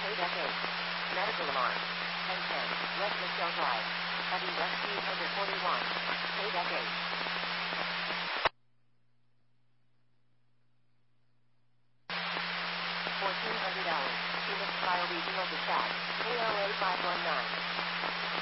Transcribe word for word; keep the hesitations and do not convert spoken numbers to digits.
K-Deck eight. Medical alarm. ten ten. West Michelle Drive. Heavy Rescue Under forty-one. K-Deck eight. fourteen hundred hours. Phoenix Fire Regional Dispatch. K L A five one nine.